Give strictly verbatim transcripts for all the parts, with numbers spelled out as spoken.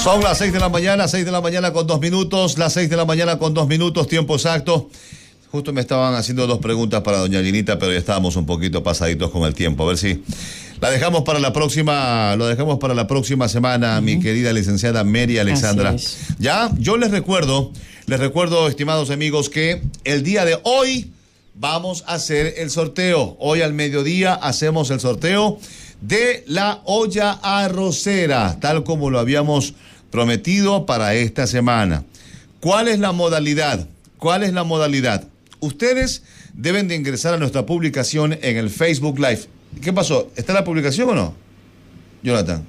Son las seis de la mañana, seis de la mañana con dos minutos, las seis de la mañana con dos minutos, tiempo exacto. Justo me estaban haciendo dos preguntas para doña Ginita, pero ya estábamos un poquito pasaditos con el tiempo. A ver si la dejamos para la próxima, lo dejamos para la próxima semana, uh-huh. mi querida licenciada Mary Alexandra. Ya, yo les recuerdo, les recuerdo, estimados amigos, que el día de hoy vamos a hacer el sorteo. Hoy al mediodía hacemos el sorteo de la olla arrocera, tal como lo habíamos prometido para esta semana. ¿Cuál es la modalidad? ¿Cuál es la modalidad? Ustedes deben de ingresar a nuestra publicación en el Facebook Live. ¿Qué pasó? ¿Está la publicación o no, Jonathan?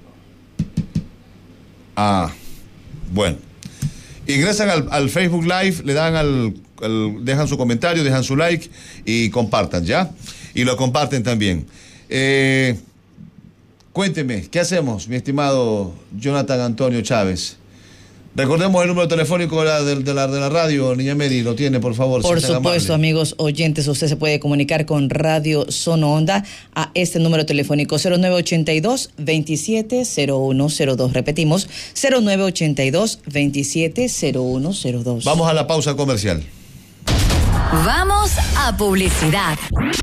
Ah, bueno. Ingresan al, al Facebook Live, le dan al, al, dejan su comentario, dejan su like y compartan, ¿ya? Y lo comparten también. Eh, cuénteme, ¿qué hacemos, mi estimado Jonathan Antonio Chávez? Recordemos el número telefónico de la, de, de la, de la radio, niña Mary, lo tiene, por favor. Por si supuesto, amigos oyentes, usted se puede comunicar con Radio Sono Onda a este número telefónico cero nueve ochenta y dos, veintisiete cero uno cero dos. Repetimos, cero nueve ochenta y dos, veintisiete cero uno cero dos. Vamos a la pausa comercial. Vamos a publicidad.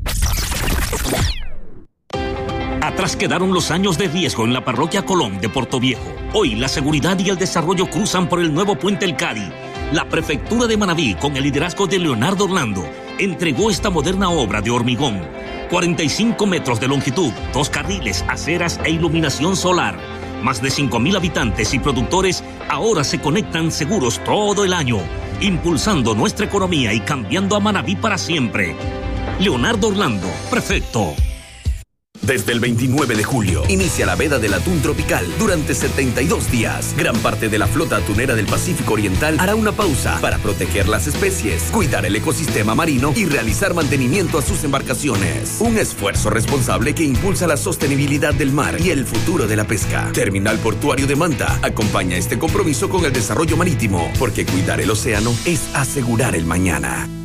Atrás quedaron los años de riesgo en la parroquia Colón de Portoviejo. Hoy la seguridad y el desarrollo cruzan por el nuevo puente El Cadi. La prefectura de Manabí, con el liderazgo de Leonardo Orlando, entregó esta moderna obra de hormigón. cuarenta y cinco metros de longitud, dos carriles, aceras e iluminación solar. Más de cinco mil habitantes y productores ahora se conectan seguros todo el año, impulsando nuestra economía y cambiando a Manabí para siempre. Leonardo Orlando, prefecto. Desde el veintinueve de julio, inicia la veda del atún tropical durante setenta y dos días. Gran parte de la flota atunera del Pacífico Oriental hará una pausa para proteger las especies, cuidar el ecosistema marino y realizar mantenimiento a sus embarcaciones. Un esfuerzo responsable que impulsa la sostenibilidad del mar y el futuro de la pesca. Terminal Portuario de Manta acompaña este compromiso con el desarrollo marítimo, porque cuidar el océano es asegurar el mañana.